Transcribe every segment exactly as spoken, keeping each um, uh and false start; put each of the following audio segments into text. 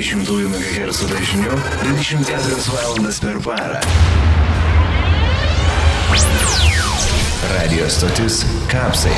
dvidešimt megahercų dažniu dvidešimt keturias valandas per parą. Radio stotis Kapsai.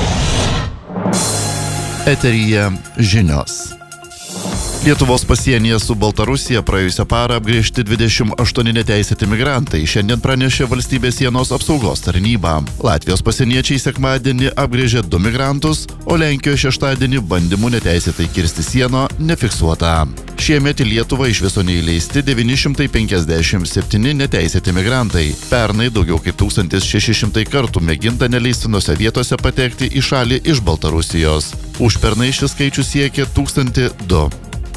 Eteryje žinios. Lietuvos pasienyje su Baltarusija praėjusią parą apgręžti dvidešimt aštuoni neteisėti migrantai, šiandien pranešė valstybės sienos apsaugos tarnyba. Latvijos pasieniečiai sekmadienį apgręžė du migrantus, o Lenkijoje šeštadienį bandymų neteisėtai kirsti sieną nefiksuota. Šiemet į Lietuvą iš viso neįleisti devyni šimtai penkiasdešimt septyni neteisėti migrantai. Pernai daugiau kaip tūkstantis šeši šimtai kartų mėginta neleistinose vietose patekti į šalį iš Baltarusijos. Užpernai šis skaičius siekė tūkstantį du.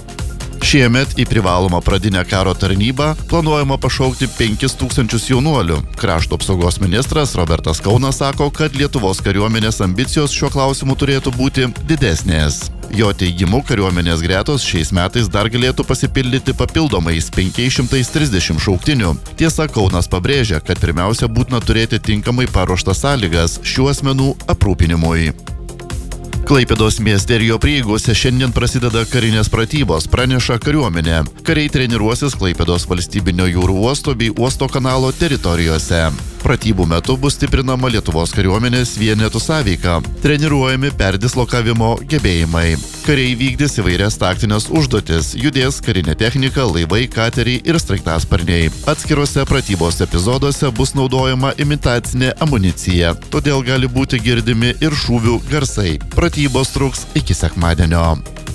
Šiemet į privalomą pradinę karo tarnybą planuojama pašaukti penkis tūkstančius jaunuolių. Krašto apsaugos ministras Robertas Kaunas sako, kad Lietuvos kariuomenės ambicijos šiuo klausimu turėtų būti didesnės. Jo teigimu, kariuomenės gretos šiais metais dar galėtų pasipildyti papildomais penkiais šimtais trisdešimt šauktinių. Tiesa, Kaunas pabrėžia, kad pirmiausia būtina turėti tinkamai paruoštas sąlygas šių asmenų aprūpinimui. Klaipėdos mieste ir jo prieigose šiandien prasideda karinės pratybos, praneša kariuomenė. Kariai treniruosis Klaipėdos valstybinio jūrų uosto bei uosto kanalo teritorijose. Pratybų metu bus stiprinama Lietuvos kariuomenės vienetų sąveika, treniruojami perdislokavimo gebėjimai. Kariai vykdys įvairias taktinės užduotis, judės karinė technika, laivai, kateriai ir sraigtasparniai. Atskiruose pratybos epizoduose bus naudojama imitacinė amunicija, todėl gali būti girdimi ir šūvių garsai. Pratybos truks iki sekmadienio.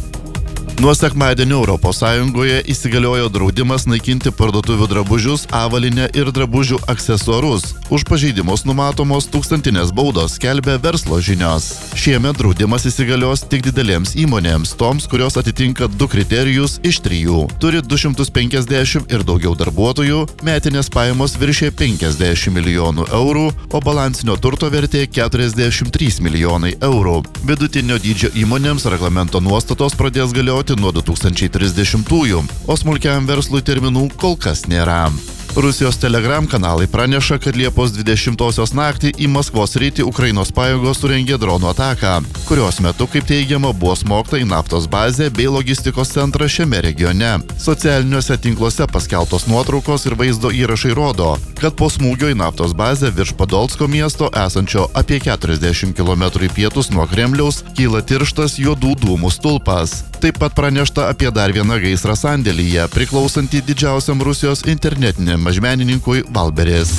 Nuo sekmadienio Europos Sąjungoje įsigaliojo draudimas naikinti parduotuvių drabužius, avalynę ir drabužių aksesuarus. Už pažeidimus numatomos tūkstantinės baudos, skelbia verslo žinios. Šiemet draudimas įsigalios tik didelėms įmonėms, toms, kurios atitinka du kriterijus iš trijų. Turi du šimtus penkiasdešimt ir daugiau darbuotojų, metinės pajamos viršė penkiasdešimt milijonų eurų, o balansinio turto vertė keturiasdešimt trys milijonai eurų. Vidutinio dydžio įmonėms reglamento nuostatos pradės galioti nuo du tūkstančiai trisdešimtųjų, o smulkiam verslui terminų kol kas nėra. Rusijos Telegram kanalai praneša, kad Liepos dvidešimtosios naktį į Maskvos sritį Ukrainos pajėgos surengė dronų ataką, kurios metu, kaip teigiama, buvo smogta į naftos bazę bei logistikos centrą šiame regione. Socialiniuose tinkluose paskelbtos nuotraukos ir vaizdo įrašai rodo, kad po smūgio į naftos bazę virš Podolsko miesto, esančio apie keturiasdešimt kilometrų į pietus nuo Kremliaus, kyla tirštas juodų dūmų stulpas. Taip pat pranešta apie dar vieną gaisrą sandėlyje, priklausantį didžiausiam Rusijos internetiniam mažmenininkui Valberis.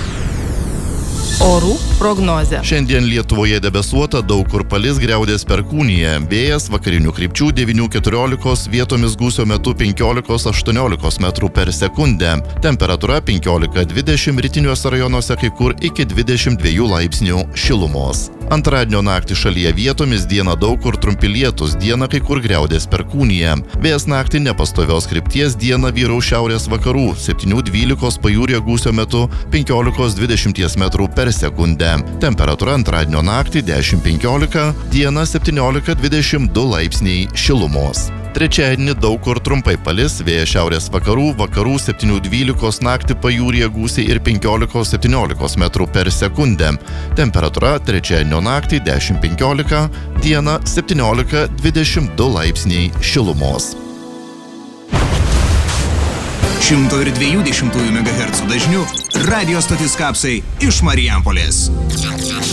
Orų prognozė. Šiandien Lietuvoje debesuota, daug kur palis, griaudės perkūnija. Vėjas vakarinių krypčių devynių keturiolikos, vietomis gūsio metu penkiolikos aštuoniolikos metrų per sekundę. Temperatūra penkiolika dvidešimt, rytiniuose rajonuose kai kur iki dvidešimt dviejų laipsnių šilumos. Antradienio naktį šalyje vietomis, dieną daug kur trumpi lietūs, dieną kai kur griaudės perkūnija. Vėjas naktį nepastovios krypties, dieną vyraus šiaurės vakarų, septynių dvylikos pajūryje gūsio metu penkiolikos dvidešimt metrų per sekundę. Temperatūra antradienio naktį dešimt penkiolika, dieną septyniolika dvidešimt du laipsniai šilumos. Trečiadienį daug kur trumpai palis, vėjas šiaurės vakarų, vakarų septynių dvylikos, naktį pajūryje gūsiai ir penkiolikos septyniolikos metrų per sekundę. Temperatūra trečiadienio naktį dešimt penkiolika, dieną septyniolika dvidešimt du laipsniai šilumos. šimto dviejų megahercų dažniu radio stotis Kapsai iš Marijampolės.